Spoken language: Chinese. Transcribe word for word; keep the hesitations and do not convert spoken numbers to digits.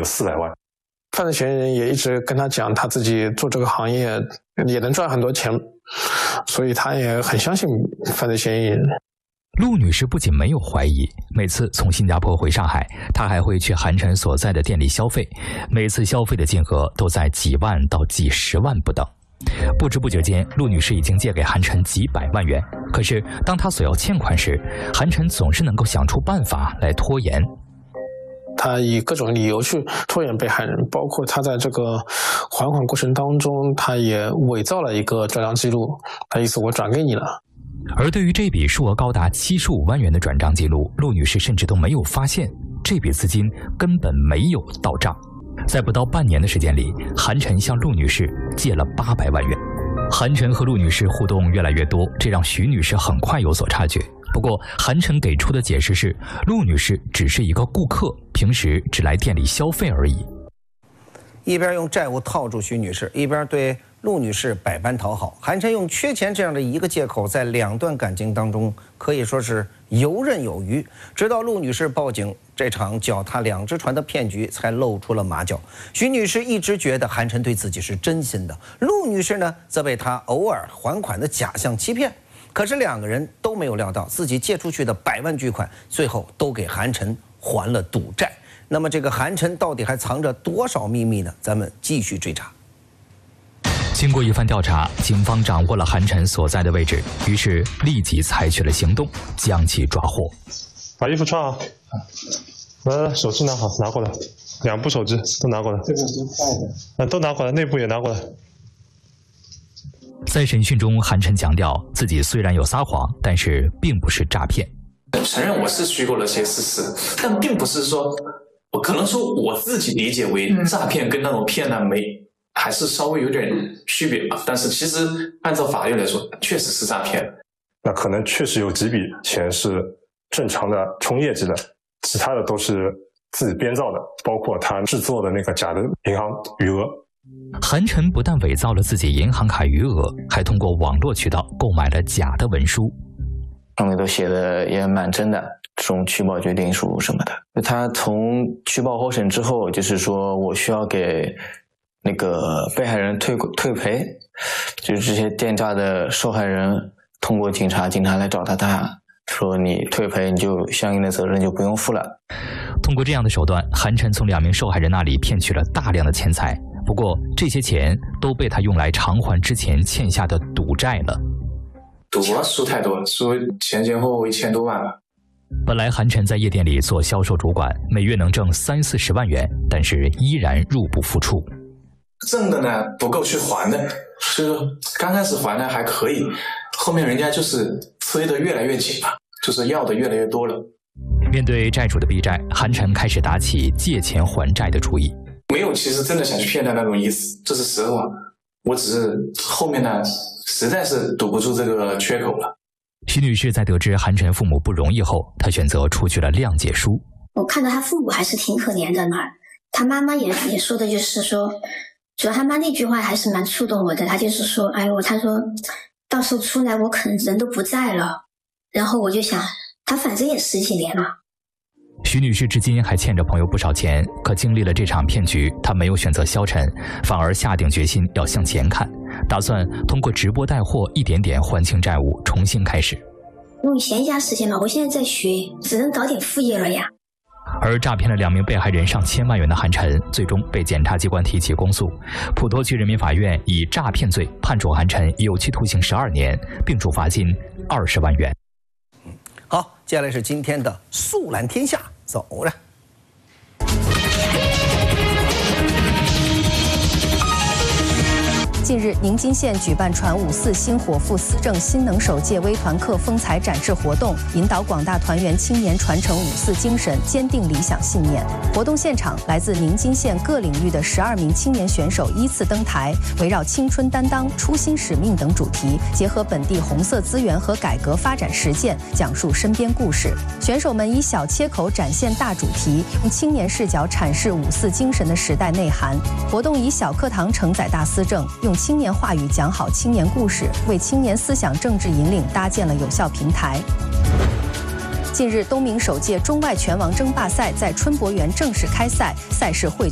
有四百万。 犯罪嫌疑人也一直跟他讲，他自己做这个行业也能赚很多钱，所以他也很相信犯罪嫌疑人。 陆女士不仅没有怀疑，每次从新加坡回上海，她还会去韩晨所在的店里消费，每次消费的金额都在几万到几十万不等。不知不觉间，陆女士已经借给韩晨几百万元。可是，当她索要欠款时，韩晨总是能够想出办法来拖延。 他以各种理由去拖延被害人，包括他在这个还款过程当中，他也伪造了一个转账记录，他意思我转给你了。 而对于这笔数额高达七十五万元的转账记录，陆女士甚至都没有发现这笔资金根本没有到账。在不到半年的时间里，韩晨向陆女士借了八百万元。韩晨和陆女士互动越来越多，这让徐女士很快有所察觉。不过，韩晨给出的解释是，陆女士只是一个顾客，平时只来店里消费而已。 一边用债务套住徐女士，一边对陆女士百般讨好。韩晨用缺钱这样的一个借口，在两段感情当中可以说是游刃有余。直到陆女士报警，这场脚踏两只船的骗局才露出了马脚。徐女士一直觉得韩晨对自己是真心的，陆女士呢，则被他偶尔还款的假象欺骗。可是两个人都没有料到，自己借出去的百万巨款，最后都给韩晨还了赌债。那么这个韩晨到底还藏着多少秘密呢？咱们继续追查。 经过一番调查，警方掌握了韩晨所在的位置，于是立即采取了行动，将其抓获。 把衣服穿好，来来来，手机拿好，拿过来，两部手机都拿过来。这个是坏的，啊，都拿过来，内部也拿过来。 在审讯中，韩晨强调自己虽然有撒谎，但是并不是诈骗。 承认我是虚构了些事实，但并不是说，我可能说我自己理解为诈骗跟那种骗呢没还是稍微有点区别吧。但是其实按照法律来说，确实是诈骗。 那可能确实有几笔钱是正常的冲业绩的，其他的都是自己编造的，包括他制作的那个假的银行余额。 韩晨不但伪造了自己银行卡余额，还通过网络渠道购买了假的文书， 上面都写的也蛮真的，这种取保决定书什么的。他从取保候审之后，就是说我需要给那个被害人退退赔，就是这些电诈的受害人通过警察，警察来找他，他说你退赔，你就相应的责任就不用负了。 通过这样的手段，韩晨从两名受害人那里骗取了大量的钱财。不过，这些钱都被他用来偿还之前欠下的赌债了。 赌博输太多了，输前前后后一千多万了。 本来韩晨在夜店里做销售主管，每月能挣三四十万元，但是依然入不敷出。 挣的呢不够去还的，就是刚开始还的还可以，后面人家就是催得越来越紧了，就是要的越来越多了。 面对债主的逼债，韩晨开始打起借钱还债的主意。 没有，其实真的想去骗他那种意思，这是实话。我只是后面呢，实在是堵不住这个缺口了。 徐女士在得知韩晨父母不容易后，她选择出具了谅解书。 我看到他父母还是挺可怜的嘛，他妈妈也也说的就是说，主要他妈那句话还是蛮触动我的。他就是说，哎呦，他说到时候出来我可能人都不在了。然后我就想，他反正也十几年了。 徐女士至今还欠着朋友不少钱，可经历了这场骗局，她没有选择消沉，反而下定决心要向前看，打算通过直播带货一点点还清债务，重新开始。 因为闲暇时间嘛，我现在在学，只能搞点副业了呀。 而诈骗了两名被害人上千万元的韩晨，最终被检察机关提起公诉。普陀区人民法院以诈骗罪判处韩晨有期徒刑十二年，并处罚金二十万元。 好，接下来是今天的速览天下，走了。 近日，宁津县举办传五四新火富思政新能手借微团课风采展示活动，引导广大团员青年传承五四精神，坚定理想信念。活动现场，来自宁津县各领域的十二名青年选手依次登台，围绕青春担当、初心使命等主题，结合本地红色资源和改革发展实践，讲述身边故事。选手们以小切口展现大主题，用青年视角阐释五四精神的时代内涵。活动以小课堂承载大思政，用青年话语讲好青年故事，为青年思想政治引领搭建了有效平台。近日，东明首届中外拳王争霸赛在春博园正式开赛，赛事汇